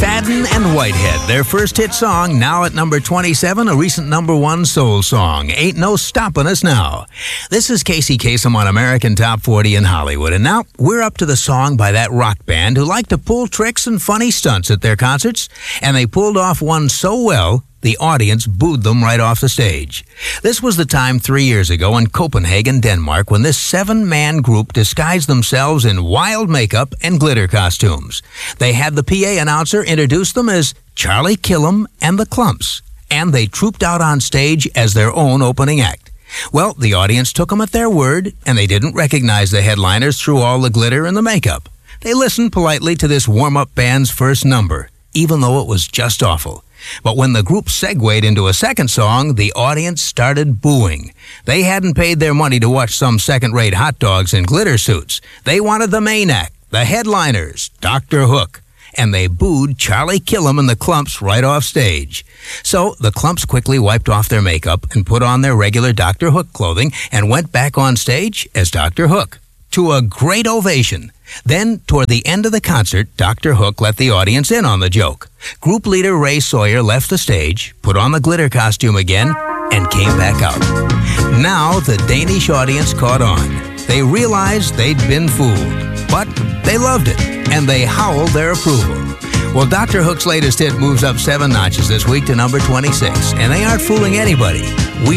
McFadden and Whitehead, their first hit song, now at number 27, a recent number 1 soul song, Ain't No Stoppin' Us Now. This is Casey Kasem on American Top 40 in Hollywood, and now we're up to the song by that rock band who like to pull tricks and funny stunts at their concerts, and they pulled off one so well, the audience booed them right off the stage. This was the time 3 years ago in Copenhagen, Denmark, when this 7-man group disguised themselves in wild makeup and glitter costumes. They had the PA announcer introduce them as Charlie Killam and the Klumps, and they trooped out on stage as their own opening act. Well, the audience took them at their word, and they didn't recognize the headliners through all the glitter and the makeup. They listened politely to this warm-up band's first number, even though it was just awful. But when the group segued into a second song, the audience started booing. They hadn't paid their money to watch some second-rate hot dogs in glitter suits. They wanted the main act, the headliners, Dr. Hook. And they booed Charlie Killam and the Klumps right off stage. So the Klumps quickly wiped off their makeup and put on their regular Dr. Hook clothing and went back on stage as Dr. Hook, to a great ovation. Then, toward the end of the concert, Dr. Hook let the audience in on the joke. Group leader Ray Sawyer left the stage, put on the glitter costume again, and came back out. Now the Danish audience caught on. They realized they'd been fooled, but they loved it, and they howled their approval. Well, Dr. Hook's latest hit moves up 7 notches this week to number 26, and they aren't fooling anybody.